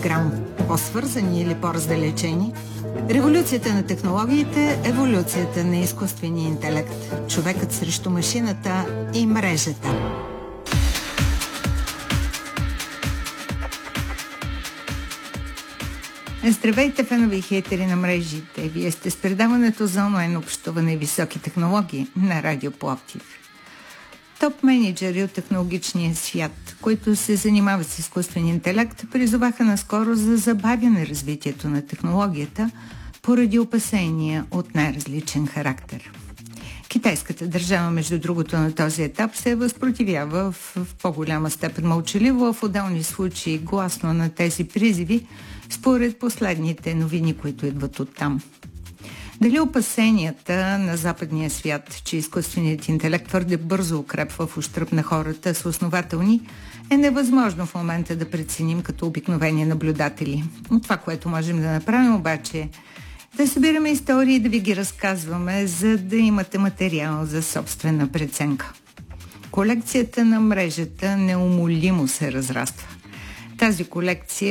Телеграм по-свързани или по-раздалечени? Революцията на технологиите, еволюцията на изкуствения интелект, човекът срещу машината и мрежата. Здравейте, фенови и хейтери на мрежите! Вие сте с предаването за онлайн общуване и високи технологии на Радио Пловдив. Топ менеджери от технологичния свят, които се занимават с изкуствен интелект, призоваха наскоро за забавяне развитието на технологията поради опасения от най-различен характер. Китайската държава, между другото, на този етап се възпротивява в по-голяма степен мълчаливо, а в отделни случаи гласно на тези призиви, според последните новини, които идват оттам. Дали опасенията на западния свят, че изкуственият интелект твърде бързо укрепва в ущърб на хората, са основателни, е невъзможно в момента да преценим като обикновени наблюдатели. От това, което можем да направим обаче, да събираме истории и да ви ги разказваме, за да имате материал за собствена преценка. Колекцията на мрежата неумолимо се разраства. Тази колекция